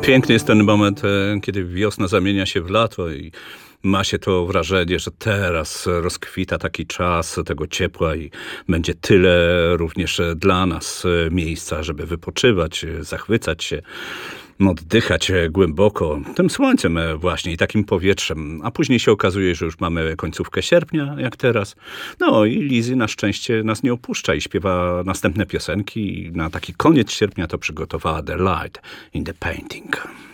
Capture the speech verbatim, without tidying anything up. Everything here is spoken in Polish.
Piękny jest ten moment, kiedy wiosna zamienia się w lato i ma się to wrażenie, że teraz rozkwita taki czas tego ciepła i będzie tyle również dla nas miejsca, żeby wypoczywać, zachwycać się, oddychać głęboko tym słońcem właśnie i takim powietrzem. A później się okazuje, że już mamy końcówkę sierpnia, jak teraz. No i Lizzy na szczęście nas nie opuszcza i śpiewa następne piosenki. I na taki koniec sierpnia to przygotowała The Light in the Painting.